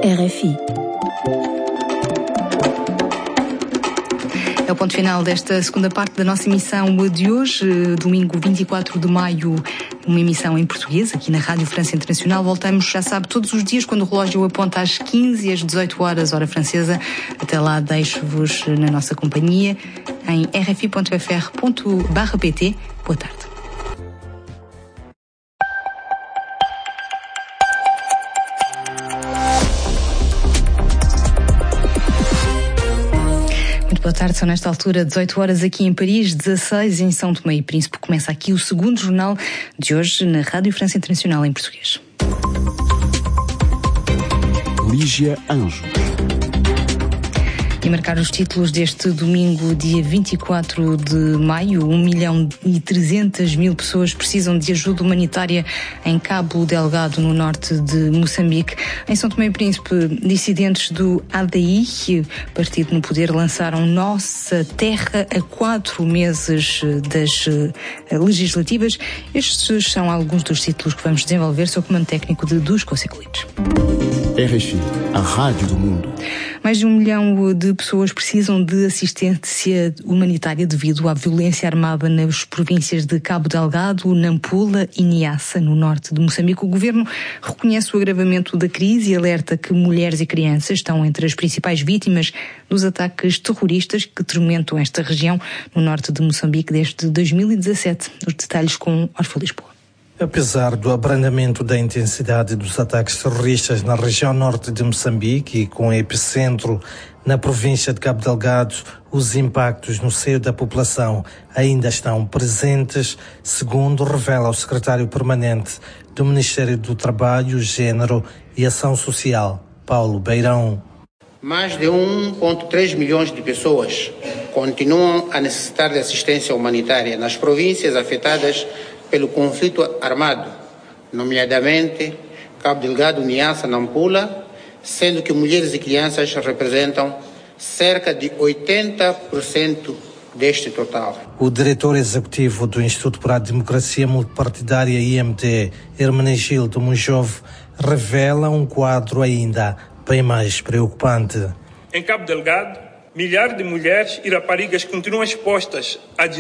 RFI. É o ponto final desta segunda parte da nossa emissão de hoje, domingo 24 de maio, uma emissão em português, aqui na Rádio França Internacional. Voltamos, já sabe, todos os dias quando o relógio aponta às 15 e às 18 horas, hora francesa. Até lá, deixo-vos na nossa companhia em rfi.fr.pt. Boa tarde. Boa tarde, são nesta altura 18 horas aqui em Paris, 16 em São Tomé e Príncipe. Começa aqui o segundo jornal de hoje na Rádio França Internacional em português. Lígia Anjos. E marcar os títulos deste domingo, dia 24 de maio, 1.300.000 pessoas precisam de ajuda humanitária em Cabo Delgado, no norte de Moçambique. Em São Tomé e Príncipe, dissidentes do ADI, partido no poder, lançaram Nossa Terra a 4 meses das legislativas. Estes são alguns dos títulos que vamos desenvolver sob o comando técnico de Dusko Secolides. RFI, a rádio do mundo. Mais de 1 milhão de pessoas precisam de assistência humanitária devido à violência armada nas províncias de Cabo Delgado, Nampula e Niassa, no norte de Moçambique. O governo reconhece o agravamento da crise e alerta que mulheres e crianças estão entre as principais vítimas dos ataques terroristas que tormentam esta região no norte de Moçambique desde 2017. Os detalhes com Orfeu Lisboa. Apesar do abrandamento da intensidade dos ataques terroristas na região norte de Moçambique e com epicentro na província de Cabo Delgado, os impactos no seio da população ainda estão presentes, segundo revela o secretário permanente do Ministério do Trabalho, Gênero e Ação Social, Paulo Beirão. Mais de 1,3 milhões de pessoas continuam a necessitar de assistência humanitária nas províncias afetadas pelo conflito armado, nomeadamente Cabo Delgado, Niassa, Nampula, sendo que mulheres e crianças representam cerca de 80% deste total. O diretor executivo do Instituto para a Democracia Multipartidária, IMD, Hermenegildo Munjove, revela um quadro ainda bem mais preocupante. Em Cabo Delgado, milhares de mulheres e raparigas continuam expostas a